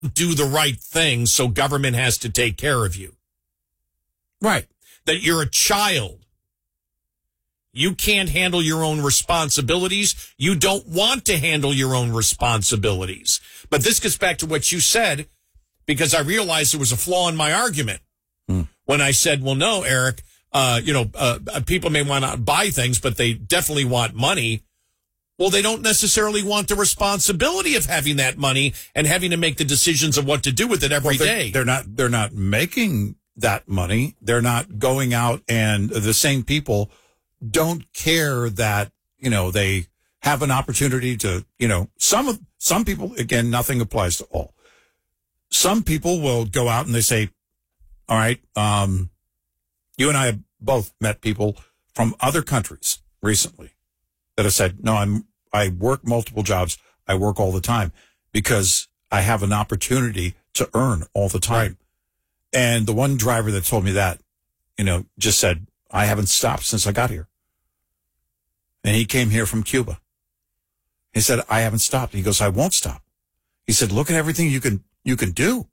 do the right thing, so government has to take care of you. Right. That you're a child. You can't handle your own responsibilities. You don't want to handle your own responsibilities. But this gets back to what you said, because I realized there was a flaw in my argument. When I said, well, no, Eric, people may want to buy things, but they definitely want money. Well, they don't necessarily want the responsibility of having that money and having to make the decisions of what to do with it every day. They're not making that money. They're not going out, and the same people don't care that, they have an opportunity to, some people, again, nothing applies to all. Some people will go out and they say, all right, you and I have both met people from other countries recently that have said, no, I work multiple jobs. I work all the time because I have an opportunity to earn all the time. Right. And the one driver that told me that, just said, I haven't stopped since I got here. And he came here from Cuba. He said, I haven't stopped. He goes, I won't stop. He said, look at everything you can do.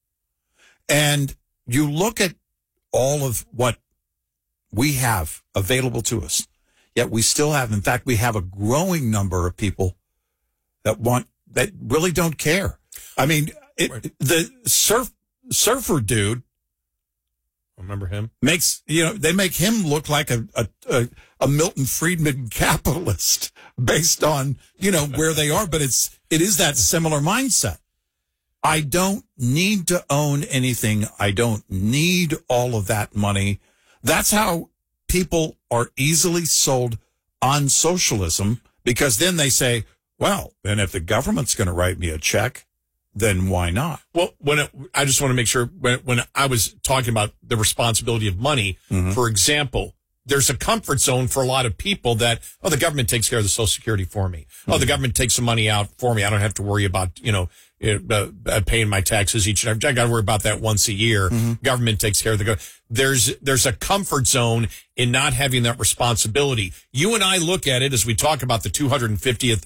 And you look at all of what we have available to us, yet we still have, in fact, we have a growing number of people that really don't care. I mean, the surfer dude, remember him? They make him look like a Milton Friedman capitalist based on, where they are. But it is that similar mindset. I don't need to own anything. I don't need all of that money. That's how people are easily sold on socialism, because then they say, well, then if the government's going to write me a check, then why not? Well, I just want to make sure, when I was talking about the responsibility of money, for example, there's a comfort zone for a lot of people that, the government takes care of the Social Security for me. The government takes some money out for me. I don't have to worry about, paying my taxes each and every. I got to worry about that once a year. Government takes care of there's a comfort zone in not having that responsibility. You and I look at it as we talk about the 250th,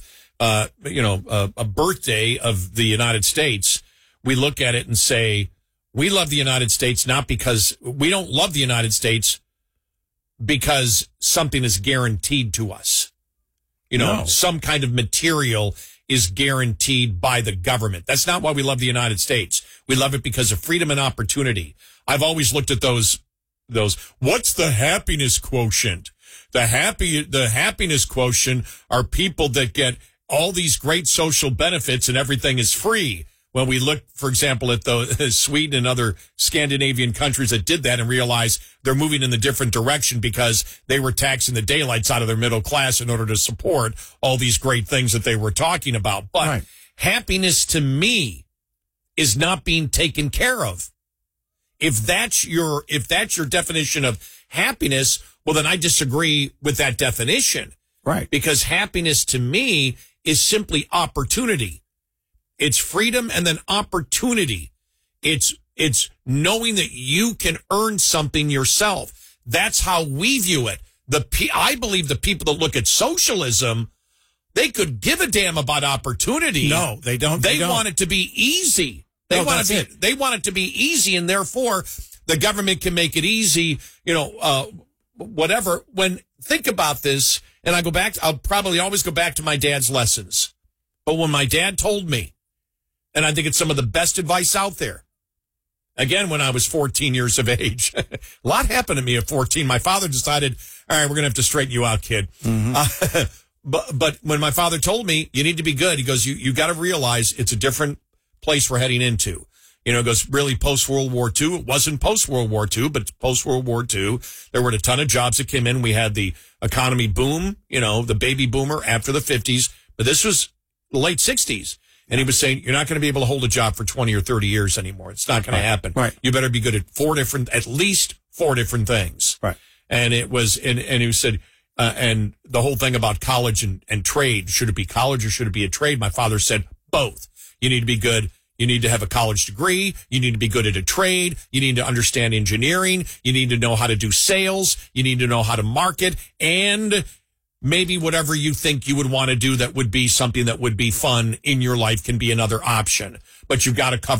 a birthday of the United States. We look at it and say, we love the United States, not because we don't love the United States because something is guaranteed to us. Some kind of material is guaranteed by the government. That's not why we love the United States. We love it because of freedom and opportunity. I've always looked at those, what's the happiness quotient? The happiness quotient are people that get all these great social benefits and everything is free. When we look, for example, at Sweden and other Scandinavian countries that did that and realized they're moving in the different direction because they were taxing the daylights out of their middle class in order to support all these great things that they were talking about. But happiness to me is not being taken care of. If that's your definition of happiness, well, then I disagree with that definition. Right. Because happiness to me is simply opportunity. It's freedom and then opportunity. It's knowing that you can earn something yourself. That's how we view it. I believe the people that look at socialism, they could give a damn about opportunity. No, they don't. They want it to be easy. They want it to be easy, and therefore the government can make it easy, whatever. Think about this, and I'll probably always go back to my dad's lessons. But when my dad told me, and I think it's some of the best advice out there. Again, when I was 14 years of age, a lot happened to me at 14. My father decided, all right, we're going to have to straighten you out, kid. But when my father told me, you need to be good, he goes, you got to realize it's a different place we're heading into. It goes, really post-World War II. It wasn't post-World War II, but post-World War II. There were a ton of jobs that came in. We had the economy boom, the baby boomer after the 50s. But this was the late 60s. And he was saying, you're not going to be able to hold a job for 20 or 30 years anymore. It's not going to happen. Right. You better be good at at least four different things. Right. And it was, and he said, and the whole thing about college and trade, should it be college or should it be a trade? My father said both. You need to be good. You need to have a college degree. You need to be good at a trade. You need to understand engineering. You need to know how to do sales. You need to know how to market. And maybe whatever you think you would want to do that would be something that would be fun in your life can be another option. But you've got to cover